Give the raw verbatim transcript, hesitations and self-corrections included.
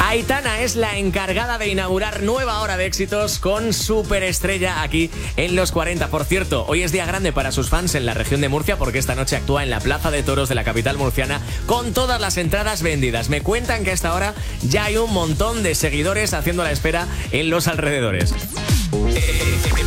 Aitana es la encargada de inaugurar nueva hora de éxitos con Superestrella aquí en Los cuarenta. Por cierto, hoy es día grande para sus fans en la región de Murcia porque esta noche actúa en la Plaza de Toros de la capital murciana con todas las entradas vendidas. Me cuentan que a esta hora ya hay un montón de seguidores haciendo la espera en los alrededores.